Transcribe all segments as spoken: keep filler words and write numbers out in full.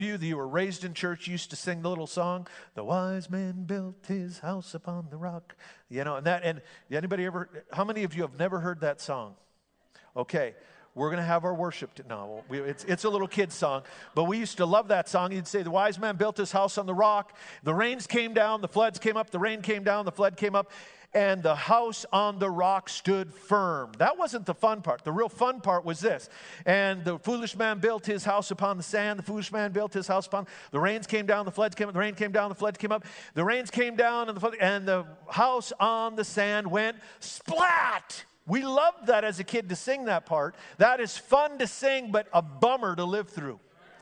You that you were raised in church used to sing the little song, "The wise man built his house upon the rock." You know, and that, and anybody ever, how many of you have never heard that song? Okay, we're going to have our worship. T- no, we, it's, it's a little kid's song, but we used to love that song. You'd say, "The wise man built his house on the rock. The rains came down, the floods came up, the rain came down, the flood came up, and the house on the rock stood firm." That wasn't the fun part. The real fun part was this. "And the foolish man built his house upon the sand. The foolish man built his house upon, the rains came down, the floods came up, the rain came down, the floods came up. The rains came down, and the, flood, and the house on the sand went splat." We loved that as a kid to sing that part. That is fun to sing, but a bummer to live through.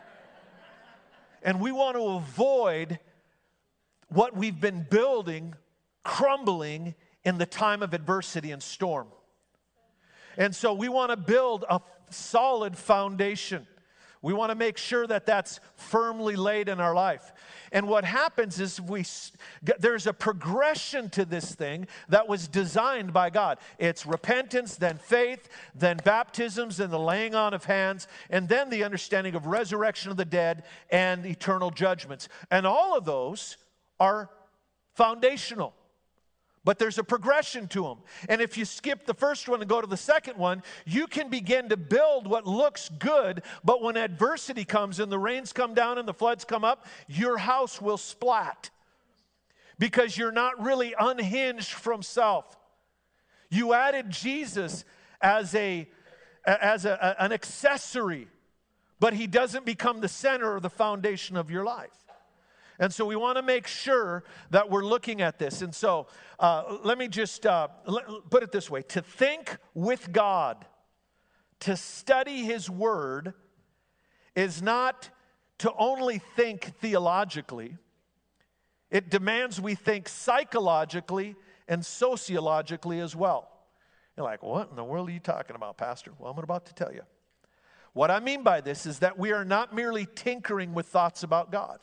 And we want to avoid what we've been building crumbling in the time of adversity and storm. And so we want to build a solid foundation. We want to make sure that that's firmly laid in our life. And what happens is we there's a progression to this thing that was designed by God. It's repentance, then faith, then baptisms, then the laying on of hands, and then the understanding of resurrection of the dead and eternal judgments. And all of those are foundational. But there's a progression to them. And if you skip the first one and go to the second one, you can begin to build what looks good, but when adversity comes and the rains come down and the floods come up, your house will splat because you're not really unhinged from self. You added Jesus as a as a, an accessory, but he doesn't become the center or the foundation of your life. And so we want to make sure that we're looking at this. And so uh, let me just uh, let, put it this way. To think with God, to study his word, is not to only think theologically. It demands we think psychologically and sociologically as well. You're like, "What in the world are you talking about, Pastor?" Well, I'm about to tell you. What I mean by this is that we are not merely tinkering with thoughts about God.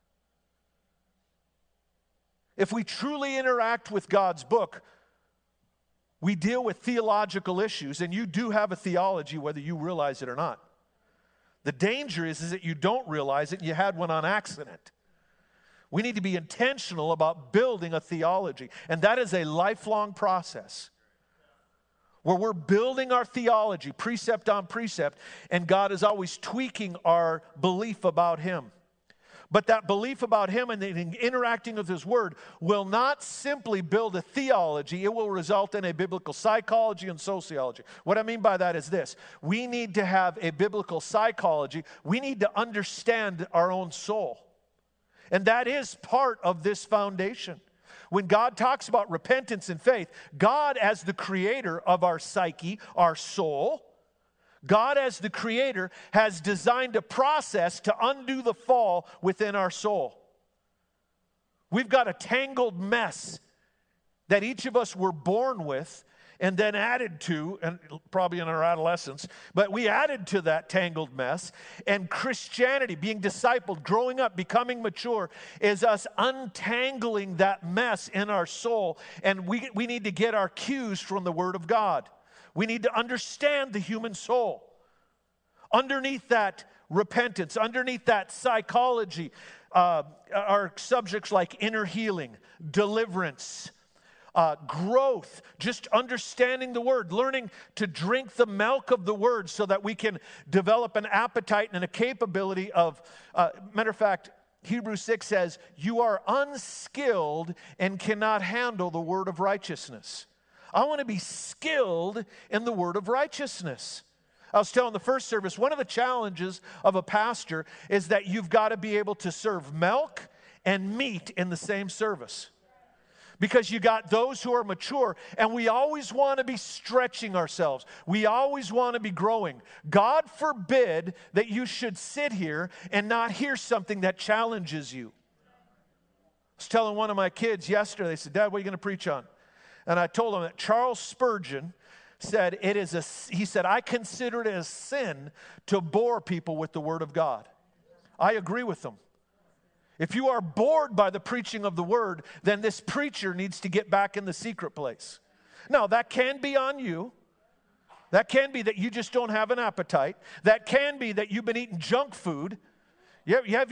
If we truly interact with God's book, we deal with theological issues, and you do have a theology whether you realize it or not. The danger is, is that you don't realize it and you had one on accident. We need to be intentional about building a theology, and that is a lifelong process where we're building our theology, precept on precept, and God is always tweaking our belief about him. But that belief about him and interacting with his word will not simply build a theology. It will result in a biblical psychology and sociology. What I mean by that is this. We need to have a biblical psychology. We need to understand our own soul. And that is part of this foundation. When God talks about repentance and faith, God as the creator of our psyche, our soul, God as the creator has designed a process to undo the fall within our soul. We've got a tangled mess that each of us were born with and then added to, and probably in our adolescence, but we added to that tangled mess. And Christianity, being discipled, growing up, becoming mature, is us untangling that mess in our soul. And we, we need to get our cues from the Word of God. We need to understand the human soul. Underneath that repentance, underneath that psychology, uh, are subjects like inner healing, deliverance, uh, growth, just understanding the Word, learning to drink the milk of the Word so that we can develop an appetite and a capability of, uh, matter of fact, Hebrews six says, "You are unskilled and cannot handle the word of righteousness." I want to be skilled in the word of righteousness. I was telling the first service, one of the challenges of a pastor is that you've got to be able to serve milk and meat in the same service. Because you got those who are mature, and we always want to be stretching ourselves. We always want to be growing. God forbid that you should sit here and not hear something that challenges you. I was telling one of my kids yesterday, they said, "Dad, what are you going to preach on?" And I told him that Charles Spurgeon said, it is a, he said, "I consider it a sin to bore people with the Word of God." I agree with him. If you are bored by the preaching of the Word, then this preacher needs to get back in the secret place. Now, that can be on you. That can be that you just don't have an appetite. That can be that you've been eating junk food. You have, you have